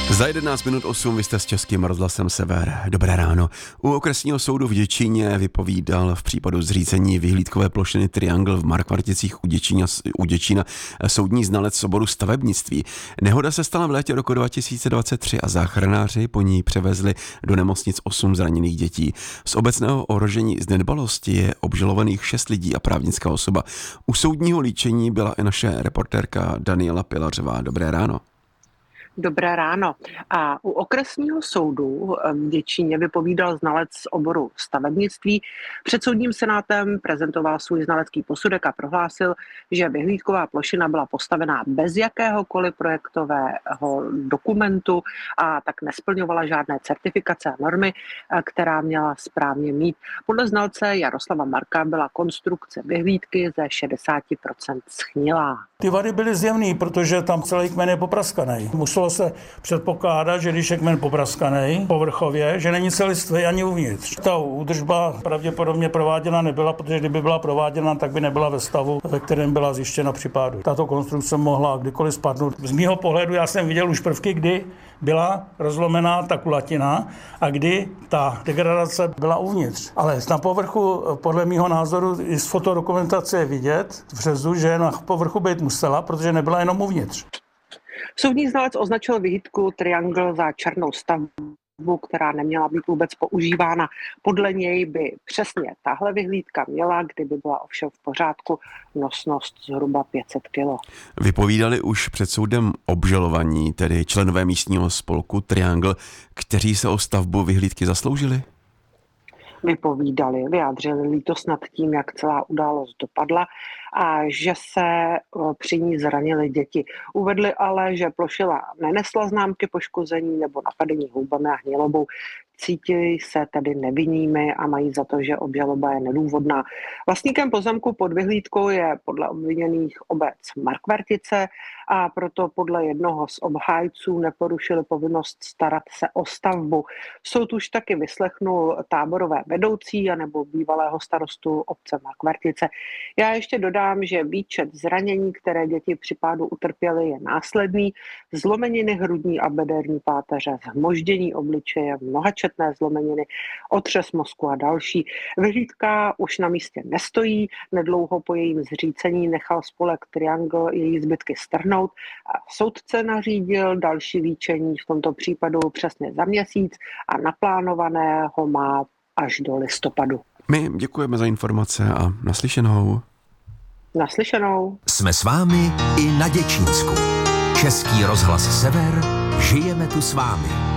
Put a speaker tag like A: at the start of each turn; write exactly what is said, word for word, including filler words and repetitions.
A: Za jedenáct minut osm vy jste s Českým rozhlasem Sever. Dobré ráno. U okresního soudu v Děčíně vypovídal v případu zřízení vyhlídkové plošiny Triangle v Markvarticích u Děčína, u Děčína soudní znalec z oboru stavebnictví. Nehoda se stala v létě roku dva tisíce dvacet tři a záchranáři po ní převezli do nemocnic osm zraněných dětí. Z obecného ohrožení z nedbalosti je obžalovaných šest lidí a právnická osoba. U soudního líčení byla i naše reportérka Daniela Pilařová. Dobré ráno.
B: Dobré ráno. A u okresního soudu v Děčíně vypovídal znalec z oboru stavebnictví. Před soudním senátem prezentoval svůj znalecký posudek a prohlásil, že vyhlídková plošina byla postavená bez jakéhokoliv projektového dokumentu a tak nesplňovala žádné certifikace a normy, která měla správně mít. Podle znalce Jaroslava Marka byla konstrukce vyhlídky ze šedesát procent schnilá.
C: Ty vady byly zjevný, protože tam celý kmen je popraskaný. Muselo se předpokládat, že když je kmen popraskaný povrchově, že není celistvý ani uvnitř. Ta údržba pravděpodobně prováděna nebyla, protože kdyby byla prováděna, tak by nebyla ve stavu, ve kterém byla zjištěna při pádu. Tato konstrukce mohla kdykoliv spadnout. Z mýho pohledu já jsem viděl už prvky, kdy byla rozlomená ta kulatina a kdy ta degradace byla uvnitř. Ale na povrchu, podle mýho názoru, i z fotodokumentace je vidět v řezu, že na povrchu být musela, protože nebyla jenom uvnitř.
B: Soudní znalec označil vyhlídku Triangle za černou stavbu, která neměla být vůbec používána. Podle něj by přesně tahle vyhlídka měla, kdyby byla ovšem v pořádku, nosnost zhruba pět set kilo.
A: Vypovídali už před soudem obžalovaní, tedy členové místního spolku Triangle, kteří se o stavbu vyhlídky zasloužili?
B: Vypovídali, vyjádřili lítost nad tím, jak celá událost dopadla a že se při ní zranily děti. Uvedli ale, že plošina nenesla známky poškození nebo napadení houbami a hnilobou. Cítili se tedy nevinnými a mají za to, že obžaloba je nedůvodná. Vlastníkem pozemku pod vyhlídkou je podle obviněných obec Markvartice a proto podle jednoho z obhájců neporušili povinnost starat se o stavbu. Soud už taky vyslechnul táborové vedoucí anebo bývalého starostu obce Markvartice. Já ještě dodám, že výčet zranění, které děti při pádu utrpěly, je následný. Zlomeniny hrudní a bederní páteře, zhmoždění obličeje, mnohačetné zlomeniny, otřes mozku a další. Vyhlídka už na místě nestojí, nedlouho po jejím zřícení nechal spolek Triangle její zbytky strhnout a soudce nařídil další líčení v tomto případu přesně za měsíc a naplánovaného má až do listopadu.
A: My děkujeme za informace a naslyšenou.
B: Naslyšenou.
D: Jsme s vámi i na Děčínsku. Český rozhlas Sever, žijeme tu s vámi.